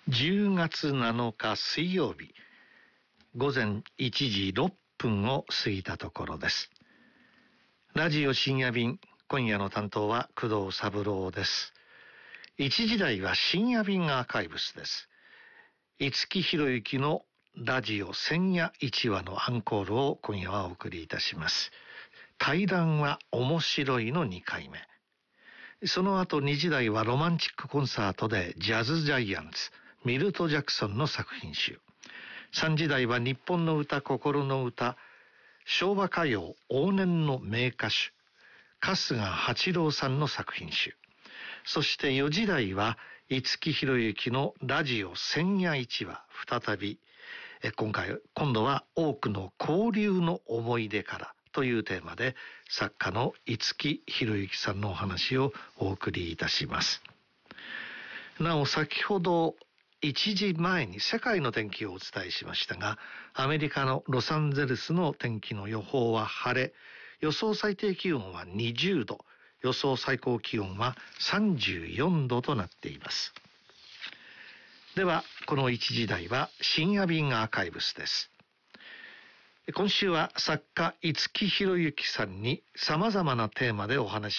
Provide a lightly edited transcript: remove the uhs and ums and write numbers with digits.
10月7日水曜日、午前1時6分を過ぎたところです。ラジオ深夜便、今夜の担当は工藤三郎です。1時台は深夜便アーカイブスです。五木ひろゆきのラジオ千夜一話のアンコールを今夜はお送りいたします。対談は面白いの2回目。その後2時台はロマンチックコンサートでジャズジャイアンツミルト・ジャクソンの作品集。3時台は日本の歌、心の歌、昭和歌謡往年の名歌手春日八郎さんの作品集。そして4時台は五木ひろゆきのラジオ千夜一話、再び今度は多くの交流の思い出からというテーマで作家の五木ひろゆきさんのお話をお送りいたします。なお先ほど1時前に世界の天気をお伝えしましたが、アメリカのロサンゼルスの天気の予報は晴れ、予想最低気温は20度、予想最高気温は34度となっています。ではこの1時台は深夜便アーカイブスです。今週は作家五木ひろゆきさんに様々なテーマでお話